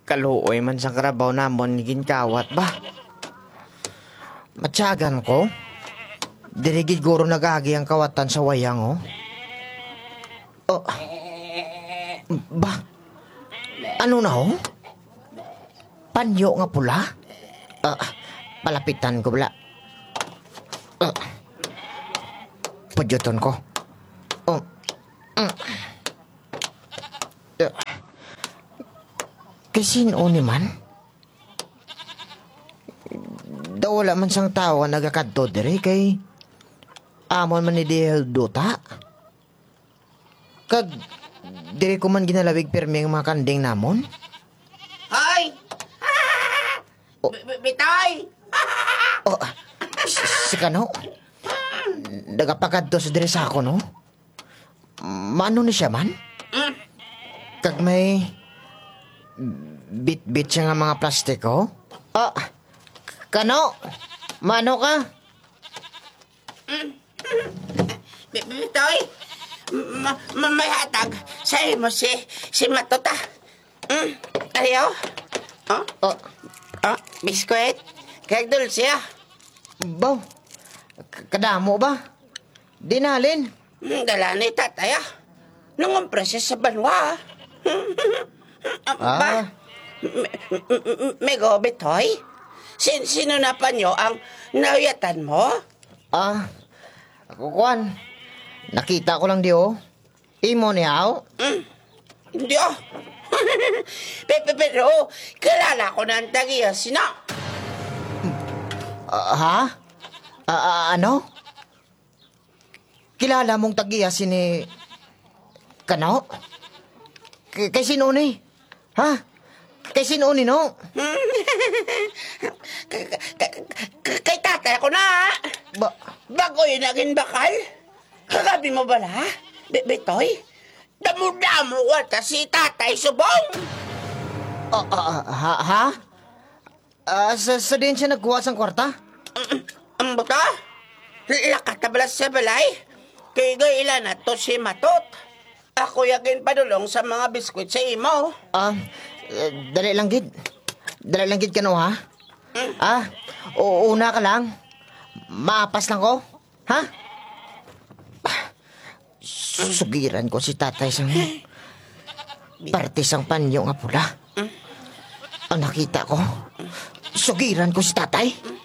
Kaluoy man sa karabaw namon ginkawat ba? Matyagan ko. Dirigid guro nagagi ang kawatan sa wayang, oh. Oh. Ba? Ano na, oh? Panyo nga pula? Palapitan ko bala. Padyuton ko. Kasino ni man? Daw wala man sang tao nga nagakadto dire kay amon man ni Dihel Duta. Kag dire ko man ginalawig pirmi ang mga kanding namon. Hoy! Bitoy! Oh, si Kano? Nagapakadto sa dire sa ako, no? Mano ni siya man? Kag may bit-bit siya nga mga plastiko? Kano? Mano ka? Bitoy! May hatag sa imo si Matuta. Ayaw? Biskwit? Kag dulce ah. Baw, kadamo ba? Dinalin? Dala ni tatay ah. Nangumpra siya sa banwa. Ba? Mego, Bitoy? Sino na pa nyo ang nauyatan mo? Kukuan. Nakita ko lang di, oh. Imo niyaw? Hindi ah. Pero, kilala ko na ang tagiya sina. Ha? Ano? Kilala mong tagiya sini... Kano? Kay sino ni? Ha? Kay sino ni, no? Kay tatay ko na. Bago yun naging bakal. Kagabi mo ba na? Bitoy? Damo-damo wata si tatay subong. Ha? Sa din siya nagkuha sang kwarta? Ang buta? Lakatablas sa balay? Kaya gailan na to si Matot. Ako yagin padulong sa mga biskwit sa imo. Dali lang gid. Dali lang gid ka no, ha? Una ka lang. Maapas lang ko. Ha? Susugiran ko si tatay sang parte sang panyo nga pula. Ang nakita ko, sugiran ko si tatay.